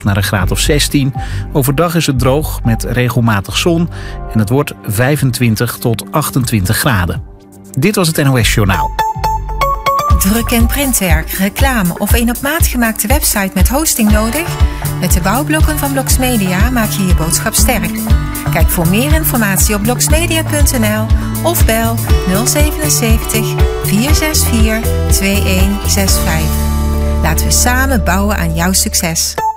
naar een graad of 16. Overdag is het droog met regelmatig zon en het wordt 25 tot 28 graden. Dit was het NOS Journaal. Druk- en printwerk, reclame of een op maat gemaakte website met hosting nodig? Met de bouwblokken van Bloks Media maak je je boodschap sterk. Kijk voor meer informatie op bloksmedia.nl of bel 077 464 2165. Laten we samen bouwen aan jouw succes.